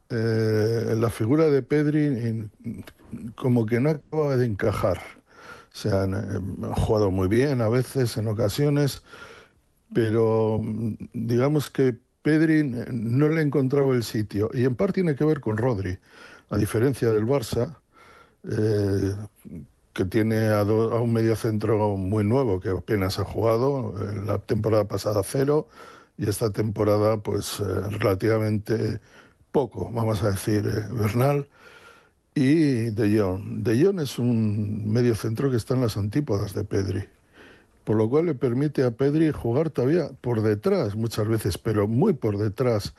la figura de Pedri como que no acaba de encajar. O sea, ha jugado muy bien a veces, en ocasiones, pero digamos que Pedri no le encontraba el sitio. Y en parte tiene que ver con Rodri. A diferencia del Barça, eh, que tiene a un mediocentro muy nuevo que apenas ha jugado, la temporada pasada cero y esta temporada pues relativamente poco, vamos a decir, Bernal y De Jong. De Jong es un mediocentro que está en las antípodas de Pedri, por lo cual le permite a Pedri jugar todavía por detrás muchas veces, pero muy por detrás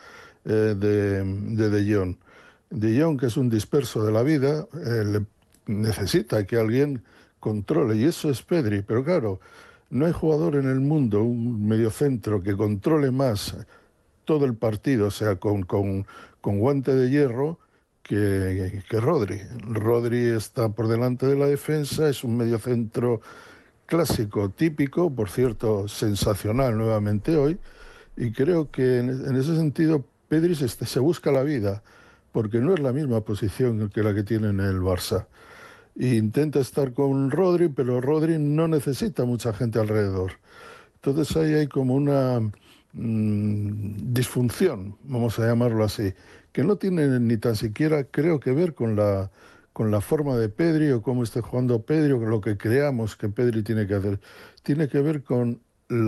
De Jong. De Jong, que es un disperso de la vida, necesita que alguien controle, y eso es Pedri. Pero claro, no hay jugador en el mundo, un mediocentro, que controle más todo el partido, o sea, con guante de hierro, que Rodri. Rodri está por delante de la defensa, es un mediocentro clásico, típico, por cierto, sensacional nuevamente hoy, y creo que en ese sentido Pedri se busca la vida, porque no es la misma posición que la que tiene en el Barça. E intenta estar con Rodri, pero Rodri no necesita mucha gente alrededor. Entonces ahí hay como una disfunción, vamos a llamarlo así, que no tiene ni tan siquiera, creo, que ver con la forma de Pedri o cómo esté jugando Pedri o con lo que creamos que Pedri tiene que hacer. Tiene que ver con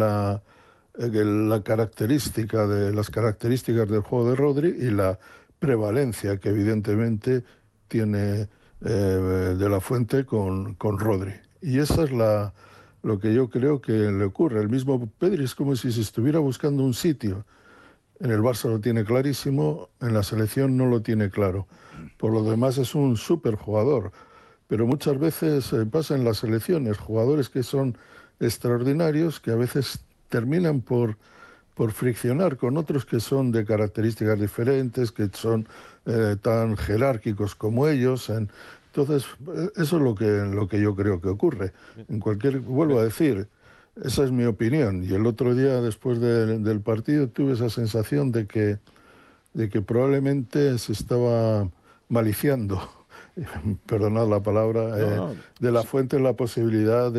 la característica de las características del juego de Rodri y la prevalencia que evidentemente tiene de la Fuente con Rodri. Y esa es lo que yo creo que le ocurre. El mismo Pedri es como si se estuviera buscando un sitio. En el Barça lo tiene clarísimo, en la selección no lo tiene claro. Por lo demás es un súper jugador, pero muchas veces pasa en las selecciones, jugadores que son extraordinarios, que a veces terminan por friccionar con otros que son de características diferentes, que son tan jerárquicos como ellos. Entonces, eso es lo que yo creo que ocurre. Vuelvo a decir, esa es mi opinión. Y el otro día, después del partido, tuve esa sensación de que probablemente se estaba maliciando, perdonad la palabra, No, no. de la Fuente la posibilidad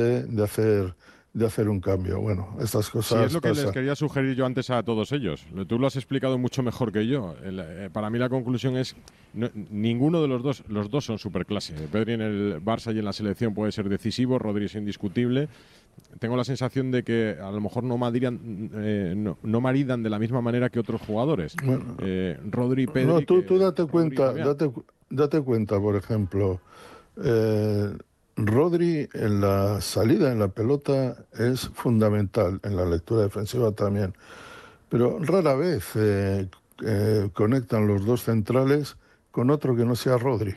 de hacer un cambio. Bueno, estas Sí, es cosas lo que les pasan. quería sugerir yo antes a todos ellos. Tú lo has explicado mucho mejor que yo. Para mí la conclusión es ninguno de los dos son superclase. Pedri en el Barça y en la selección puede ser decisivo, Rodri es indiscutible. Tengo la sensación de que a lo mejor no maridan de la misma manera que otros jugadores. Bueno, Rodri y no, Pedri, tú que date Rodri y cuenta, Fabián. date cuenta, por ejemplo, eh, Rodri en la salida en la pelota es fundamental, en la lectura defensiva también, pero rara vez conectan los dos centrales con otro que no sea Rodri.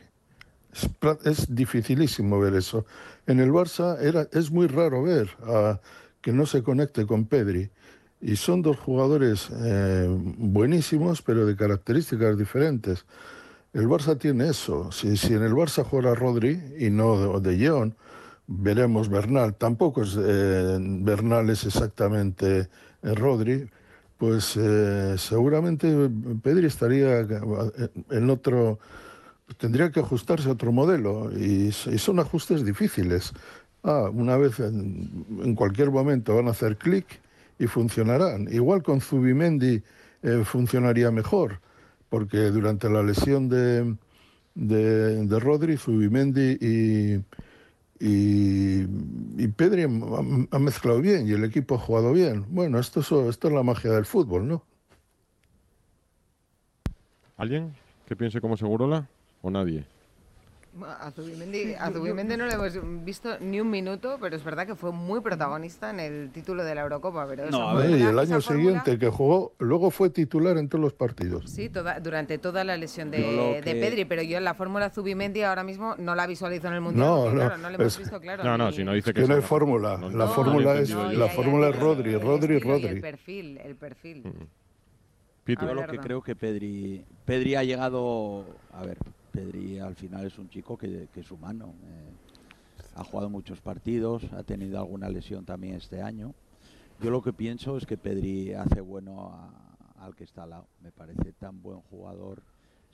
Es dificilísimo ver eso. En el Barça es muy raro ver que no se conecte con Pedri. Y son dos jugadores buenísimos, pero de características diferentes. El Barça tiene eso. Si en el Barça juega Rodri y no de Jong, veremos Bernal. Tampoco Bernal es exactamente Rodri. Pues seguramente Pedri estaría en otro, tendría que ajustarse a otro modelo y son ajustes difíciles. Una vez en cualquier momento van a hacer clic y funcionarán. Igual con Zubimendi funcionaría mejor, porque durante la lesión de Rodri, Zubimendi y Pedri han mezclado bien y el equipo ha jugado bien. Bueno, esto es la magia del fútbol, ¿no? ¿Alguien que piense como Segurola o nadie? A Zubimendi no le hemos visto ni un minuto, pero es verdad que fue muy protagonista en el título de la Eurocopa. Pero No, a ver. Y el esa año fórmula, siguiente que jugó, luego fue titular en todos los partidos. sí, durante toda la lesión Yo lo de que Pedri, pero yo la fórmula Zubimendi ahora mismo no la visualizo en el Mundial No, porque, no, claro, no le hemos es, visto, claro, No, no, si no ni... es dice que que no eso hay no. fórmula. No, La no lo he fórmula es, entendido No, yo. la y hay fórmula es Rodri, el Rodri, estilo y Rodri. el perfil. Pitu. A Yo ver, lo que Arda. creo que Pedri ha llegado, a ver, Pedri al final es un chico que es humano. Ha jugado muchos partidos, ha tenido alguna lesión también este año. Yo lo que pienso es que Pedri hace bueno al que está al lado. Me parece tan buen jugador